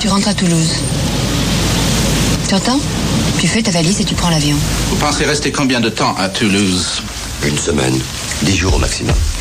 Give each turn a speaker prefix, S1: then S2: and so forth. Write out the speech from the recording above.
S1: Tu rentres à Toulouse. Tu entends? Tu fais ta valise et tu prends l'avion.
S2: Vous pensez rester combien de temps à Toulouse?
S3: 1 semaine, 10 jours au maximum.